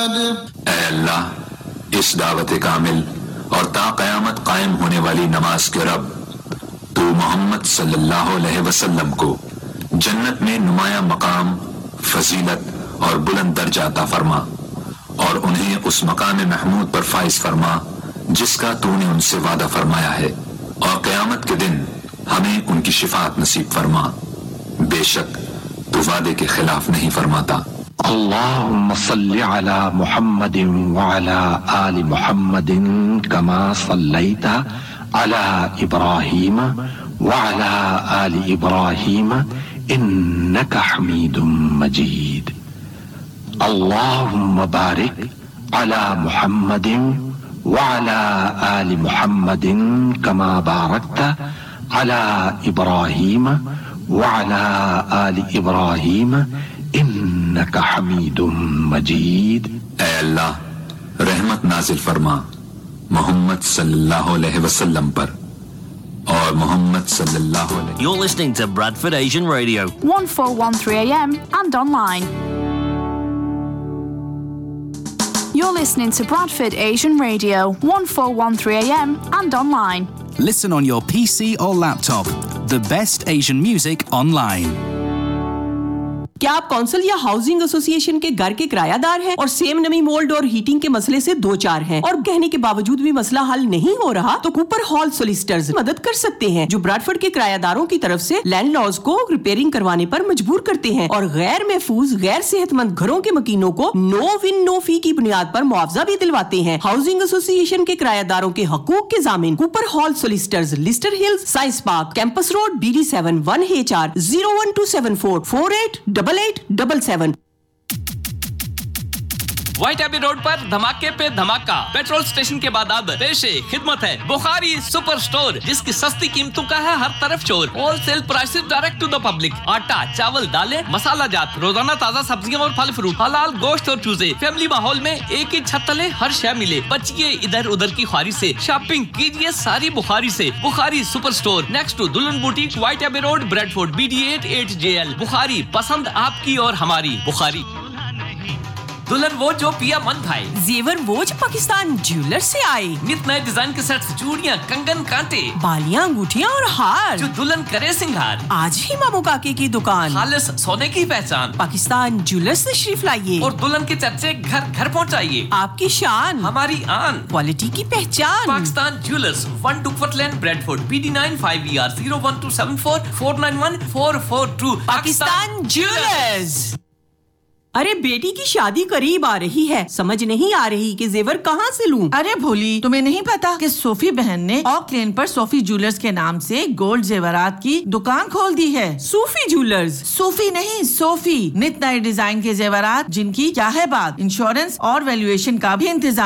اے اللہ، اس دعوت کامل اور تا قیامت قائم ہونے والی نماز کے رب، تو محمد صلی اللہ علیہ وسلم کو جنت میں نمایاں مقام، فضیلت اور بلند درجہ عطا فرما، اور انہیں اس مقام محمود پر فائز فرما جس کا تو نے ان سے وعدہ فرمایا ہے، اور قیامت کے دن ہمیں ان کی شفاعت نصیب فرما، بے شک تو وعدے کے خلاف نہیں فرماتا۔ اللهم صل على محمد وعلى آل محمد كما صليت على إبراهيم وعلى آل إبراهيم إنك حميد مجيد اللهم بارك على محمد وعلى آل محمد كما باركت على إبراهيم وعلى آل إبراهيم انک حمید مجید۔ اے اللہ رحمت نازل فرما محمد صلی اللہ علیہ وسلم پر اور محمد صلی اللہ علیہ۔ You're listening to Bradford Asian Radio 1413 AM and online. You're listening to Bradford Asian Radio 1413 AM and online. Listen on your PC or laptop. The best Asian music online. کیا آپ کونسل یا ہاؤسنگ ایسوسی ایشن کے گھر کے کرایہ دار ہیں اور سیم نمی مولڈ اور ہیٹنگ کے مسئلے سے دو چار ہیں اور کہنے کے باوجود بھی مسئلہ حل نہیں ہو رہا؟ تو کوپر ہال سولیسٹرز مدد کر سکتے ہیں، جو براڈفورڈ کے کرایہ داروں کی طرف سے لینڈ لاز کو ریپیئرنگ کروانے پر مجبور کرتے ہیں اور غیر محفوظ غیر صحت مند گھروں کے مکینوں کو نو ون نو فی کی بنیاد پر معاوضہ بھی دلواتے ہیں۔ ہاؤسنگ ایسوسی ایشن کے کرایہ داروں کے حقوق کے ضامن Cooper hall سولیسٹرز، lustre Hills, science park, campus road, BD7 1HR 01274 488877۔ White Abbey road پر دھماکے پہ دھماکہ، پیٹرول سٹیشن کے بعد اب پیش خدمت ہے بخاری سپر سٹور، جس کی سستی قیمتوں کا ہے ہر طرف شور، whole cell prices direct to the public. آٹا، چاول، دالیں، مسالہ جات، روزانہ تازہ سبزیاں اور پھل فروٹ، حلال گوشت اور چوزے، فیملی ماحول میں ایک ہی چھت تلے ہر شے ملے۔ بچیے ادھر ادھر کی خواری سے، شاپنگ کیجیے ساری بخاری سے۔ بخاری سپر سٹور نیکسٹ ٹو دلہن boutique, white Abbey road, Bradford, BD8 8JL۔ بخاری، پسند آپ کی اور ہماری بخاری۔ دلہن وہ جو پیا من بھائی، زیور وہ جو پاکستان جیولر سے آئے، نت نئے ڈیزائن کے سیٹس، چوڑیاں، کنگن، کانٹے، بالیاں، انگوٹھیاں اور ہار، جو دلہن کرے سنگار، آج ہی مامو کاکے کی دکان، خالص سونے کی پہچان، پاکستان جیولر سے تشریف لائیے اور دلہن کے چرچے گھر گھر پہنچائیے۔ آپ کی شان، ہماری آن، کوالٹی کی پہچان، پاکستان جیولرز، 1 ڈکورتھ لین، Bradford, BD9 5ER 01274 491 442۔ Pakistan jewellers. ارے بیٹی کی شادی قریب آ رہی ہے، سمجھ نہیں آ رہی کہ زیور کہاں سے لوں۔ ارے بھولی، تمہیں نہیں پتا کہ صوفی بہن نے اوک لین پر صوفی جولرز کے نام سے گولڈ زیورات کی دکان کھول دی ہے۔ صوفی جولرز؟ صوفی نہیں، صوفی، نت نئے ڈیزائن کے زیورات جن کی کیا ہے بات، انشورنس اور ویلیویشن کا بھی انتظام۔